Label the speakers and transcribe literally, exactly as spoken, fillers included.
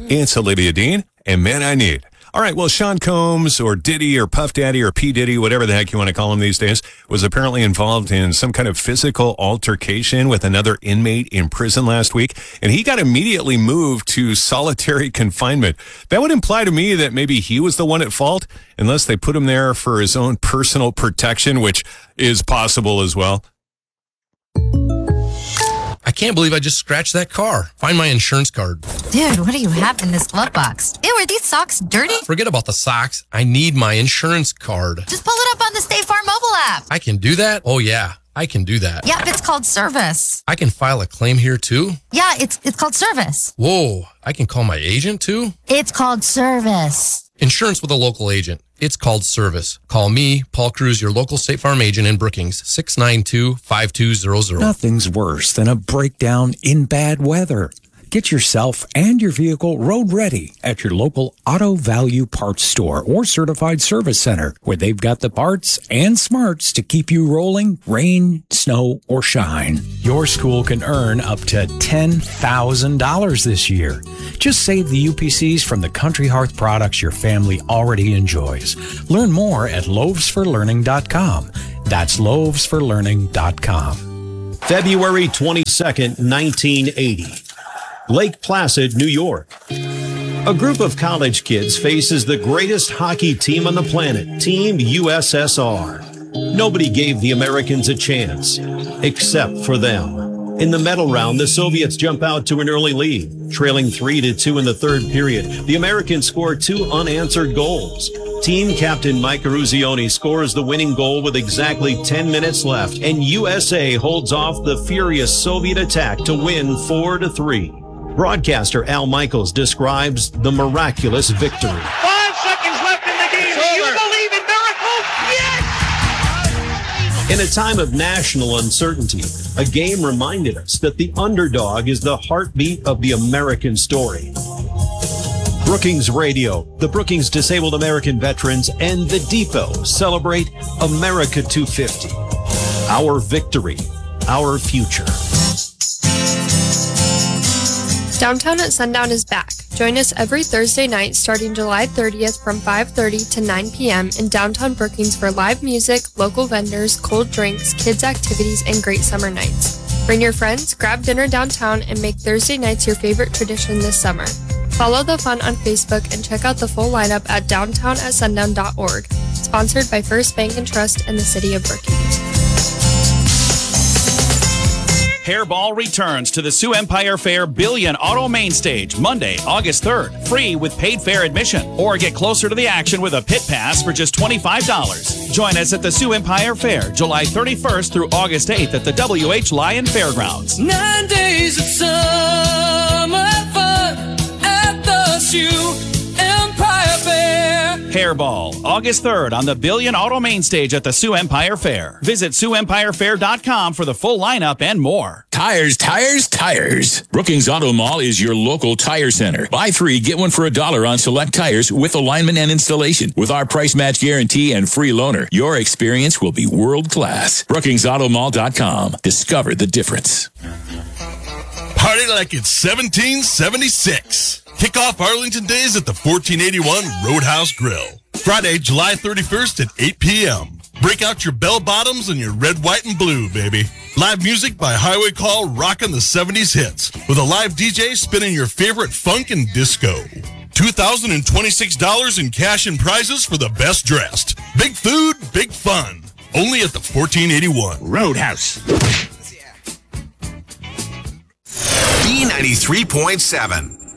Speaker 1: It's Olivia Dean and Men I Need. All right, well, Sean Combs or Diddy or Puff Daddy or P. Diddy, whatever the heck you want to call him these days, was apparently involved in some kind of physical altercation with another inmate in prison last week, and he got immediately moved to solitary confinement. That would imply to me that maybe he was the one at fault, unless they put him there for his own personal protection, which is possible as well.
Speaker 2: I can't believe I just scratched that car. Find my insurance card.
Speaker 3: Dude, what do you have in this glove box? Ew, are these socks dirty?
Speaker 2: Forget about the socks. I need my insurance card.
Speaker 3: Just pull it up on the State Farm mobile app.
Speaker 2: I can do that? Oh, yeah. I can do that.
Speaker 3: Yep, it's called Service.
Speaker 2: I can file a claim here, too?
Speaker 3: Yeah, it's it's called Service.
Speaker 2: Whoa, I can call my agent, too?
Speaker 3: It's called Service.
Speaker 2: Insurance with a local agent. It's called Service. Call me, Paul Cruz, your local State Farm agent in Brookings, six nine two, five two zero zero.
Speaker 4: Nothing's worse than a breakdown in bad weather. Get yourself and your vehicle road ready at your local Auto Value Parts store or certified service center, where they've got the parts and smarts to keep you rolling, rain, snow, or shine. Your school can earn up to ten thousand dollars this year. Just save the U P Cs from the Country Hearth products your family already enjoys. Learn more at loaves for learning dot com. That's loaves for learning dot com.
Speaker 5: February twenty-second, nineteen eighty. Lake Placid, New York. A group of college kids faces the greatest hockey team on the planet, Team U S S R. Nobody gave the Americans a chance, except for them. In the medal round, the Soviets jump out to an early lead, trailing three to two in the third period. The Americans score two unanswered goals. Team captain Mike Eruzione scores the winning goal with exactly ten minutes left, and U S A holds off the furious Soviet attack to win four to three. Broadcaster Al Michaels describes the miraculous victory.
Speaker 6: Five seconds left in the game. Do you believe in miracles? Yes!
Speaker 5: In a time of national uncertainty, a game reminded us that the underdog is the heartbeat of the American story. Brookings Radio, the Brookings Disabled American Veterans, and The Depot celebrate America two fifty. Our victory, our future.
Speaker 7: Downtown at Sundown is back. Join us every Thursday night starting July thirtieth from five thirty to nine p.m. in downtown Brookings for live music, local vendors, cold drinks, kids' activities, and great summer nights. Bring your friends, grab dinner downtown, and make Thursday nights your favorite tradition this summer. Follow the fun on Facebook and check out the full lineup at downtown at sundown dot org. Sponsored by First Bank and Trust and the City of Brookings.
Speaker 8: Hairball returns to the Sioux Empire Fair Billion Auto Main Stage Monday, August third, free with paid fair admission. Or get closer to the action with a pit pass for just twenty-five dollars. Join us at the Sioux Empire Fair July thirty-first through August eighth at the W H Lyon Fairgrounds.
Speaker 9: Nine days of summer fun at the Sioux Empire Fair.
Speaker 8: Hairball, August third on the Billion Auto Main Stage at the Sioux Empire Fair. Visit Sioux Empire Fair dot com for the full lineup and more.
Speaker 10: Tires, tires, tires. Brookings Auto Mall is your local tire center. Buy three, get one for a dollar on select tires with alignment and installation. With our price match guarantee and free loaner, your experience will be world class. Brookings Auto Mall dot com. Discover the difference.
Speaker 11: Party like it's seventeen seventy-six. Kick off Arlington Days at the fourteen eighty-one Roadhouse Grill. Friday, July thirty-first at eight p.m. Break out your bell bottoms and your red, white, and blue, baby. Live music by Highway Call rocking the seventies hits with a live D J spinning your favorite funk and disco. two thousand twenty-six dollars in cash and prizes for the best dressed. Big food, big fun. Only at the fourteen eighty-one
Speaker 12: Roadhouse. B ninety-three point seven.